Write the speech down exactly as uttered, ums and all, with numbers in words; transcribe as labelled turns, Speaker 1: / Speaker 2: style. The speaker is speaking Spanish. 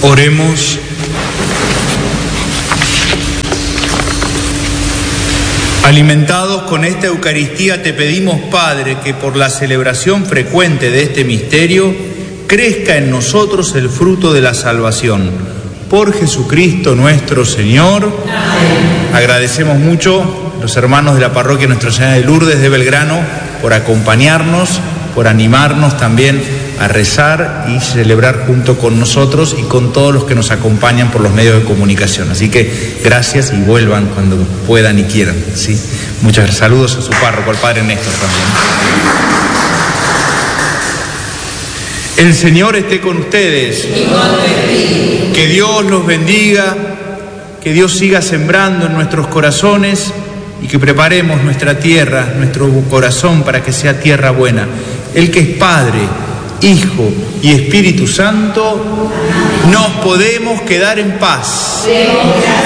Speaker 1: Oremos. Alimentados con esta Eucaristía, te pedimos, Padre, que por la celebración frecuente de este misterio crezca en nosotros el fruto de la salvación. Por Jesucristo nuestro Señor. Amén. Agradecemos mucho a los hermanos de la parroquia Nuestra Señora de Lourdes de Belgrano por acompañarnos, por animarnos también a rezar y celebrar junto con nosotros y con todos los que nos acompañan por los medios de comunicación. Así que gracias y vuelvan cuando puedan y quieran, ¿sí? Muchos saludos a su párroco, al Padre Néstor también. El Señor esté con ustedes. Que Dios los bendiga, que Dios siga sembrando en nuestros corazones y que preparemos nuestra tierra, nuestro corazón para que sea tierra buena. El que es Padre, Hijo y Espíritu Santo, nos podemos quedar en paz.